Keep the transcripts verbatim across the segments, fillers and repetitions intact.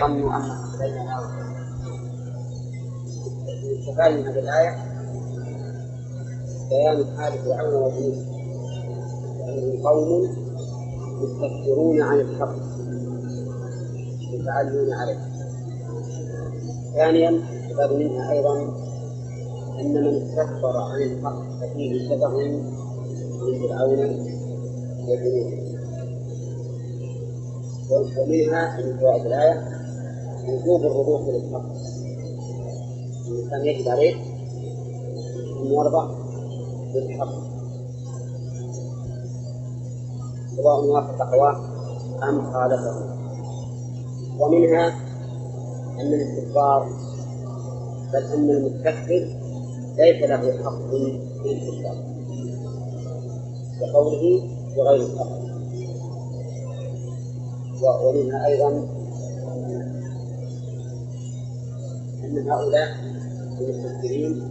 ظنوا أنهم بيننا استفاد من هذه الآية بيان حال فرعون وجنوده وأنهم قوم مستكبرون عن الحق يتعلون عليه. ثانيا استفاد منها أيضا أن من استكبر عن الحق ففيه شبه من فرعون وجنوده. ومنها من فوائد الآية وجوب الرجوع للحق، الإنسان يجب عليه أن يرضى بالحق سواء وافق هواه أم خالفه. ومنها أن الاستكبار بل أن المستكبر ليس له حق في الاستكبار كقوله بغير الحق. ومنها أيضا أن هؤلاء المستكبرين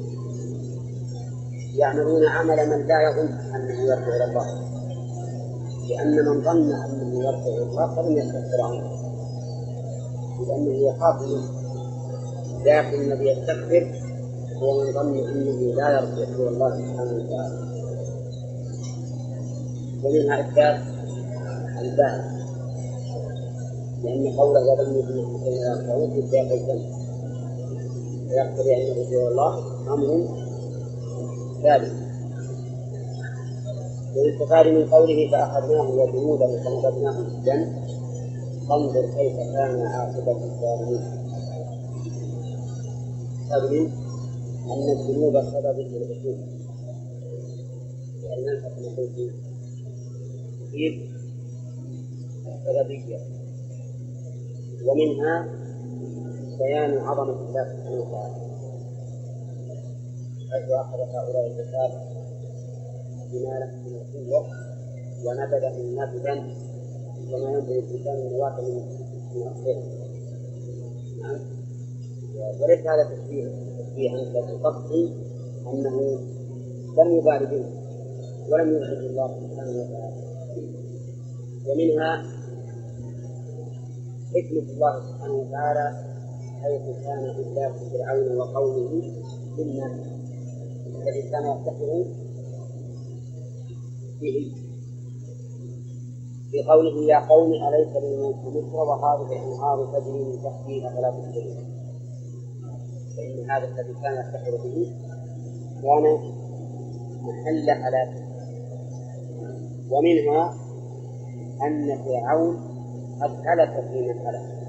يعملون عمل من لا يظن أنه يرجع إلى الله، لأن من ظن أنه يرجع إلى الله فلم يستكبر عنه، لأنه يخاف منه. لكن الذي يستكبر هو من ظن أنه لا يرجع إلى الله سبحانه وتعالى. ومنها إثبات الباء، لأن قوله يظن أنه سيرجعون في سياق الجنة ويقتضي أن يرجع الله أمر ثابت. والاستفاد من قوله فأخذناه وجنوده فنبذناه في الجنة فانظر كيف كان عاقبة الظالمين. استفاد أن الذنوب سبب للعقوبة، لأن ننفق نقول فيه تفيد السببية. ومنها بيان عظمة الله سبحانه وتعالى حيث أخذ هؤلاء الرجال بما له من القوة ونبذهم نبذا كما ينبذ الإنسان من واقع من أخره. نعم. وليس هذا تشبيه تشبيها بقصد أنه لم يبال به ولم يعجب الله سبحانه وتعالى. ومنها حكمة الله سبحانه وتعالى حيث كان إهلاك فرعون وقومه بالناس الذي كان يفتخر به في قوله يا قوم أليس لي ملك مصر وهذه الأنهار تجري من تحتي أفلا تبصرون. فإن هذا الذي كان يفتخر به كان محل هلاكه. ومنها أن فرعون قد هلك في من هلك،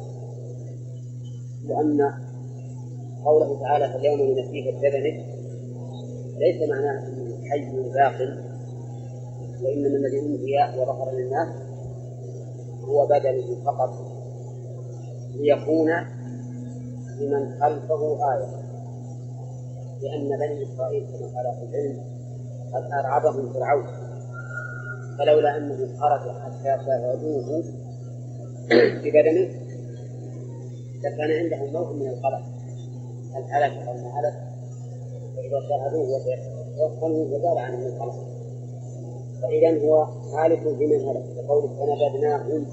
لأن قوله تعالى فاليوم ننسيك ببدنك ليس معناه أنه حي باق، وإنما الذي أنهي وظهر للناس هو بدنه فقط ليكون لمن خلفه آية، لأن بني إسرائيل كما قال في العلم قد أرعبهم فرعون، فلولا أنه خرج حتى شاهدوه ببدنه لكان عندهم نوع من القلق هل هلك أو ما هلك، فإذا شاهدوه وتوصلوا وزال عنهم القلق. فإذا هو هالك بمن هلك بقوله فنبذناهم.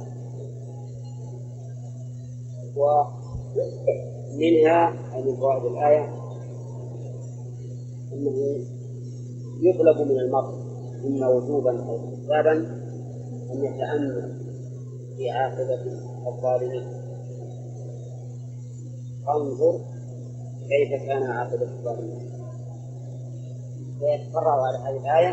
ومنها أي من فوائد الآية أنه يطلب من المرء إما وجوبا أو استحبابا أن يتأمل في عاقبة الظالمين. فانظر كيف كان عاقبة الظالمين. ويتفرع على هذه الآية